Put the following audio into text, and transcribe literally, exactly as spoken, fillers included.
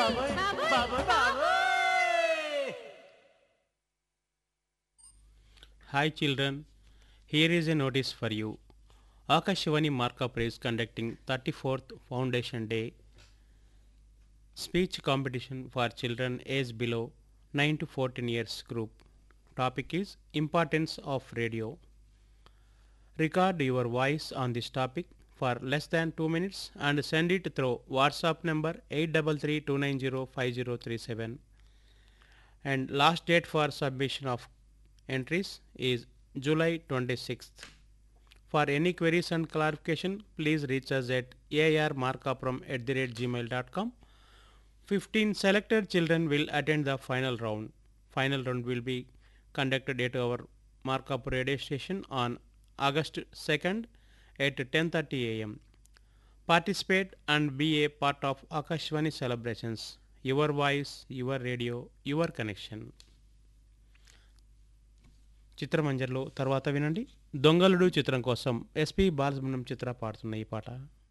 బాబోయ్ బాబోయ్ బాబోయ్. Hi children, here is a notice for you. Akashvani Markup is conducting thirty-fourth Foundation Day speech competition for children aged below nine to fourteen years group. Topic is Importance of Radio. Record your voice on this topic for less than two minutes and send it through WhatsApp number eight three three two nine zero five zero three seven. And last date for submission of entries is July twenty-sixth. For any queries and clarification, please reach us at armarkapram at the rate gmail dot com. fifteen selected children will attend the final round. Final round will be conducted at our Markup radio station on August second at ten thirty a m. Participate and be a part of Akashvani celebrations. Your voice, your radio, your connection. చిత్రమంజర్లో తర్వాత వినండి దొంగలుడు చిత్రం కోసం SP Balasubrahmanyam చిత్ర పాడుతున్న ఈ పాట.